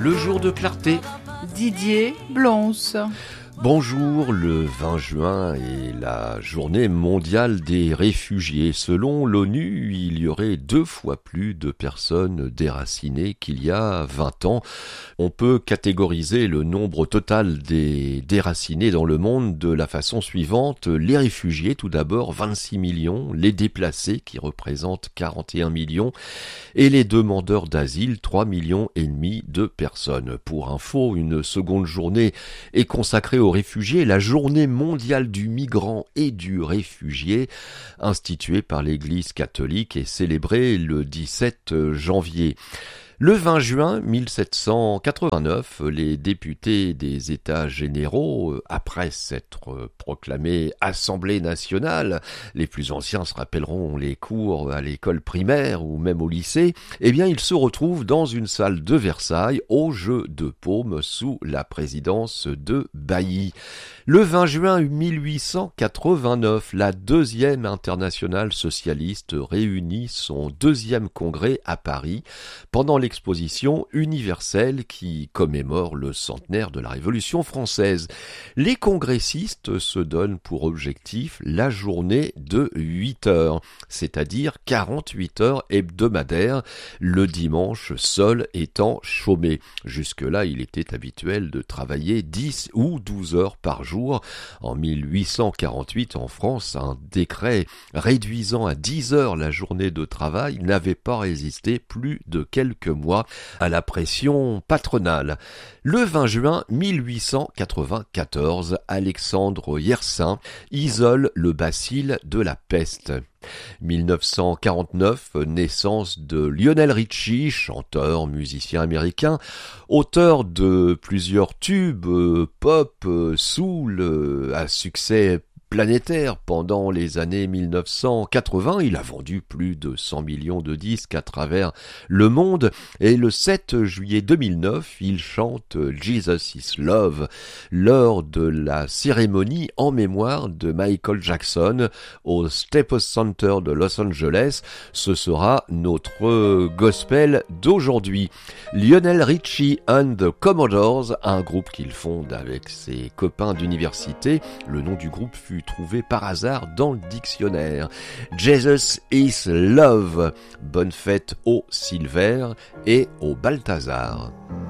le jour de clarté. Didier Blonce. Bonjour, le 20 juin est la journée mondiale des réfugiés. Selon l'ONU, il y aurait 2 fois plus de personnes déracinées qu'il y a 20 ans. On peut catégoriser le nombre total des déracinés dans le monde de la façon suivante. Les réfugiés, tout d'abord, 26 millions. Les déplacés, qui représentent 41 millions. Et les demandeurs d'asile, 3,5 millions de personnes. Pour info, une seconde journée est consacrée aux réfugiés, la journée mondiale du migrant et du réfugié, instituée par l'Église catholique et célébrée le 17 janvier. Le 20 juin 1789, les députés des États généraux, après s'être proclamés Assemblée nationale, les plus anciens se rappelleront les cours à l'école primaire ou même au lycée, eh bien ils se retrouvent dans une salle de Versailles au jeu de paume sous la présidence de Bailly. Le 20 juin 1889, la deuxième internationale socialiste réunit son 2e congrès à Paris pendant l'exposition universelle qui commémore le centenaire de la Révolution française. Les congressistes se donnent pour objectif la journée de 8 heures, c'est-à-dire 48 heures hebdomadaires, le dimanche seul étant chômé. Jusque-là, il était habituel de travailler 10 ou 12 heures par jour. En 1848, en France, un décret réduisant à 10 heures la journée de travail n'avait pas résisté plus de quelques mois à la pression patronale. Le 20 juin 1894, Alexandre Yersin isole le bacille de la peste. 1949, naissance de Lionel Richie, chanteur, musicien américain, auteur de plusieurs tubes pop, soul, à succès planétaire pendant les années 1980. Il a vendu plus de 100 millions de disques à travers le monde et le 7 juillet 2009, il chante Jesus is Love lors de la cérémonie en mémoire de Michael Jackson au Staples Center de Los Angeles. Ce sera notre gospel d'aujourd'hui. Lionel Richie and the Commodores, un groupe qu'il fonde avec ses copains d'université. Le nom du groupe fut trouvé par hasard dans le dictionnaire. Jesus is Love. Bonne fête au Silver et au Balthazar.